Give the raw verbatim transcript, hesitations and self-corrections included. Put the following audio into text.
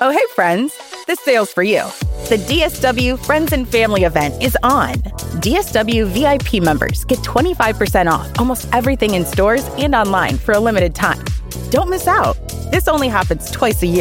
Oh, hey, friends. This sale's for you. The D S W Friends and Family event is on. D S W V I P members get twenty-five percent off almost everything in stores and online for a limited time. Don't miss out. This only happens twice a year.